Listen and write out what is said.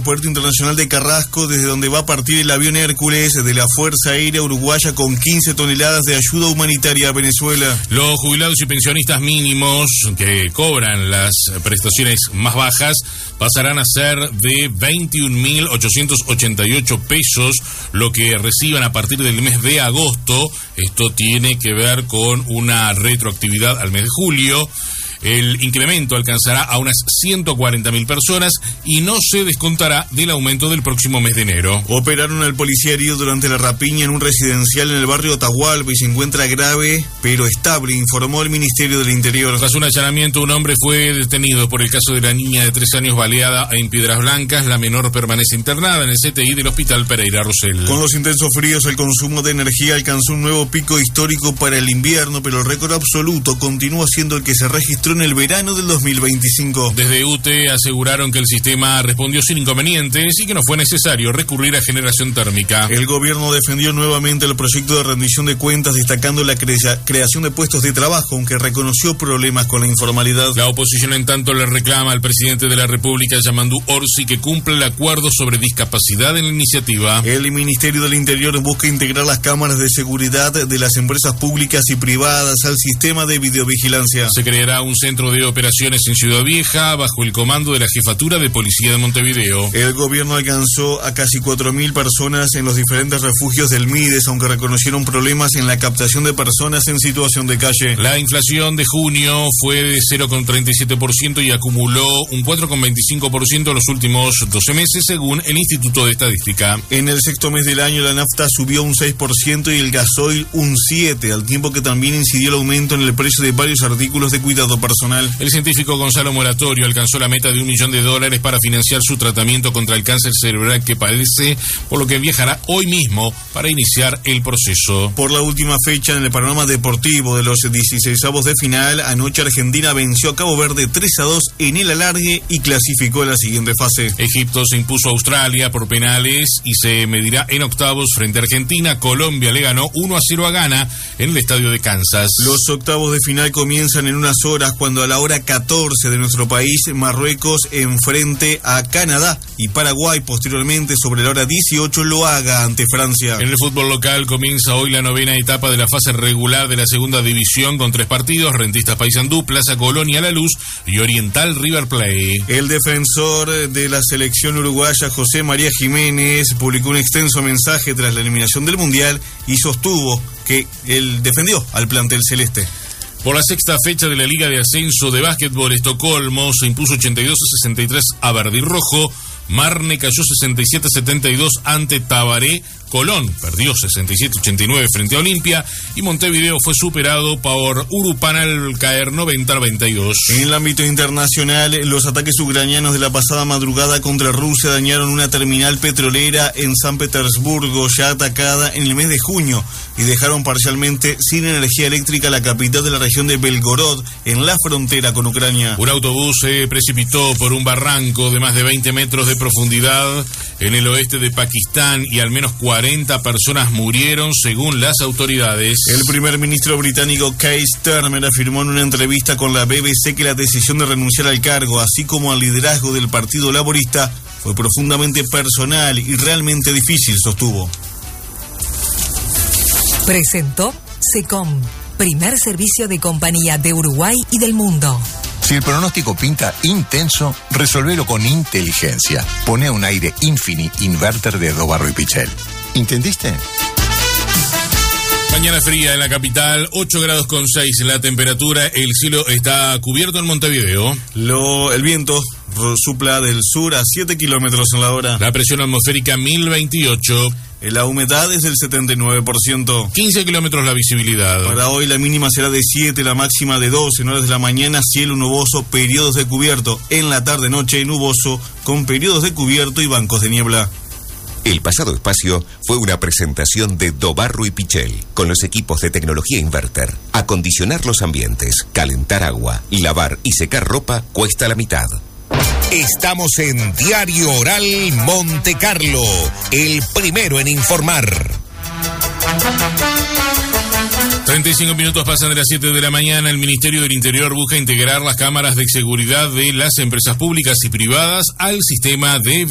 Puerto Internacional de Carrasco, desde donde va a partir el avión Hércules de la Fuerza Aérea Uruguaya con 15 toneladas de ayuda humanitaria a Venezuela. Los jubilados y pensionistas mínimos que cobran las prestaciones más bajas pasarán a ser de 21.888 pesos, lo que reciban a partir del mes de agosto. Esto tiene que ver con una retroactividad al mes de julio. El incremento alcanzará a unas 140.000 personas y no se descontará del aumento del próximo mes de enero. Operaron al policía herido durante la rapiña en un residencial en el barrio Atahualpa y se encuentra grave pero estable, informó el Ministerio del Interior. Tras un allanamiento, un hombre fue detenido por el caso de la niña de 3 años baleada en Piedras Blancas. La menor permanece internada en el CTI del Hospital Pereira Rosell. Con los intensos fríos, el consumo de energía alcanzó un nuevo pico histórico para el invierno, pero el récord absoluto continúa siendo el que se registró en el verano del 2025. Desde UTE aseguraron que el sistema respondió sin inconvenientes y que no fue necesario recurrir a generación térmica. El gobierno defendió nuevamente el proyecto de rendición de cuentas, destacando la creación de puestos de trabajo, aunque reconoció problemas con la informalidad. La oposición, en tanto, le reclama al presidente de la República, Yamandu Orsi, que cumpla el acuerdo sobre discapacidad en la iniciativa. El Ministerio del Interior busca integrar las cámaras de seguridad de las empresas públicas y privadas al sistema de videovigilancia. Se creará un centro de operaciones en Ciudad Vieja bajo el comando de la Jefatura de Policía de Montevideo. El gobierno alcanzó a casi 4.000 personas en los diferentes refugios del MIDES, aunque reconocieron problemas en la captación de personas en situación de calle. La inflación de junio fue de 0,37% y acumuló un 4,25% en los últimos 12 meses, según el Instituto de Estadística. En el sexto mes del año, la nafta subió un 6% y el gasoil un 7%, al tiempo que también incidió el aumento en el precio de varios artículos de cuidado personal. El científico Gonzalo Moratorio alcanzó la meta de $1 millón para financiar su tratamiento contra el cáncer cerebral que padece, por lo que viajará hoy mismo para iniciar el proceso. Por la última fecha en el panorama deportivo de los 16avos de final, anoche Argentina venció a Cabo Verde 3-2 en el alargue y clasificó a la siguiente fase. Egipto se impuso a Australia por penales y se medirá en octavos frente a Argentina. Colombia le ganó 1-0 a Ghana en el estadio de Kansas. Los octavos de final comienzan en unas horas, cuando a la hora 14 de nuestro país, Marruecos enfrente a Canadá y Paraguay posteriormente sobre la hora 18 lo haga ante Francia. En el fútbol local comienza hoy la 9ª etapa de la fase regular de la segunda división con 3 partidos: Rentistas Paysandú, Plaza Colonia La Luz y Oriental River Plate. El defensor de la selección uruguaya, José María Jiménez, publicó un extenso mensaje tras la eliminación del Mundial y sostuvo que él defendió al plantel celeste. Por la sexta fecha de la Liga de Ascenso de Básquetbol, Estocolmo se impuso 82-63 a Verde y Rojo. Marne cayó 67-72 ante Tabaré. Colón perdió 67-89 frente a Olimpia y Montevideo fue superado por Urupana al caer 90-92. En el ámbito internacional, los ataques ucranianos de la pasada madrugada contra Rusia dañaron una terminal petrolera en San Petersburgo, ya atacada en el mes de junio, y dejaron parcialmente sin energía eléctrica la capital de la región de Belgorod, en la frontera con Ucrania. Un autobús se precipitó por un barranco de más de 20 metros de profundidad en el oeste de Pakistán y al menos 40 personas murieron, según las autoridades. El primer ministro británico Keir Starmer afirmó en una entrevista con la BBC que la decisión de renunciar al cargo, así como al liderazgo del Partido Laborista, fue profundamente personal y realmente difícil, sostuvo. Presentó SECOM, primer servicio de compañía de Uruguay y del mundo. Si el pronóstico pinta intenso, resolvelo con inteligencia. Pone un aire Infini Inverter de Dobarro y Pichel. ¿Entendiste? Mañana fría en la capital, 8 grados con 6 la temperatura, el cielo está cubierto en Montevideo. El viento sopla del sur a 7 kilómetros en la hora. La presión atmosférica 1028. La humedad es del 79%. 15 kilómetros la visibilidad. Para hoy la mínima será de 7, la máxima de 12. En horas de la mañana, cielo nuboso, periodos de cubierto. En la tarde-noche, nuboso, con periodos de cubierto y bancos de niebla. El pasado espacio fue una presentación de Dobarro y Pichel, con los equipos de tecnología inverter. Acondicionar los ambientes, calentar agua, lavar y secar ropa cuesta la mitad. Estamos en Diario Oral Monte Carlo, el primero en informar. 35 minutos pasan de las 7 de la mañana. El Ministerio del Interior busca integrar las cámaras de seguridad de las empresas públicas y privadas al sistema de